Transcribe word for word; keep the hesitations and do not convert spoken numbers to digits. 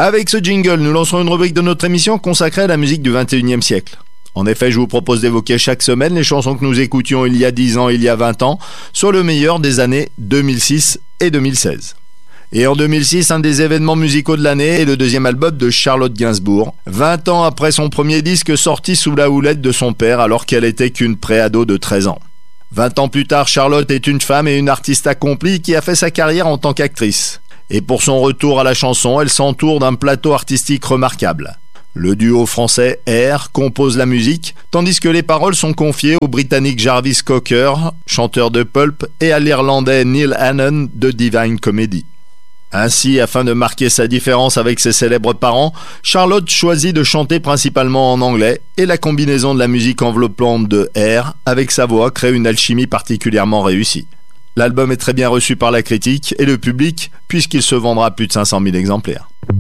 Avec ce jingle, nous lancerons une rubrique de notre émission consacrée à la musique du vingt et unième siècle. En effet, je vous propose d'évoquer chaque semaine les chansons que nous écoutions il y a dix ans, il y a vingt ans, soit le meilleur des années deux mille six et deux mille seize. Et en deux mille six, un des événements musicaux de l'année est le deuxième album de Charlotte Gainsbourg, vingt ans après son premier disque sorti sous la houlette de son père alors qu'elle était qu'une pré-ado de treize ans. vingt ans plus tard, Charlotte est une femme et une artiste accomplie qui a fait sa carrière en tant qu'actrice. Et pour son retour à la chanson, elle s'entoure d'un plateau artistique remarquable. Le duo français R compose la musique, tandis que les paroles sont confiées au Britannique Jarvis Cocker, chanteur de Pulp, et à l'Irlandais Neil Hannon de Divine Comedy. Ainsi, afin de marquer sa différence avec ses célèbres parents, Charlotte choisit de chanter principalement en anglais, et la combinaison de la musique enveloppante de R avec sa voix crée une alchimie particulièrement réussie. L'album est très bien reçu par la critique et le public, puisqu'il se vendra plus de cinq cent mille exemplaires.